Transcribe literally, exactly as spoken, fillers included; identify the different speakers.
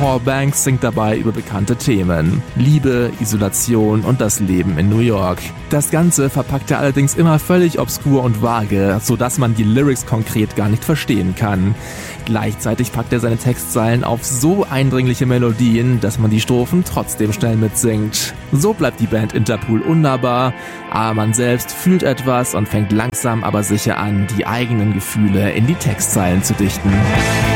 Speaker 1: Paul Banks singt dabei über bekannte Themen: Liebe, Isolation und das Leben in New York. Das Ganze verpackt er allerdings immer völlig obskur und vage, sodass man die Lyrics konkret gar nicht verstehen kann. Gleichzeitig packt er seine Textzeilen auf so eindringliche Melodien, dass man die Strophen trotzdem schnell mitsingt. So bleibt die Band Interpol unnahbar, aber man selbst fühlt etwas und fängt langsam aber sicher an, die eigenen Gefühle in die Textzeilen zu dichten.